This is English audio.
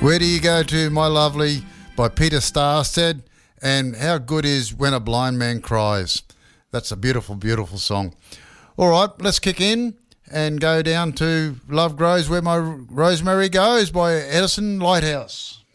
Where Do You Go To, My Lovely by Peter Starstead, and how good is When a Blind Man Cries. That's a beautiful, beautiful song. All right, let's kick in and go down to Love Grows Where My Rosemary Goes by Edison Lighthouse.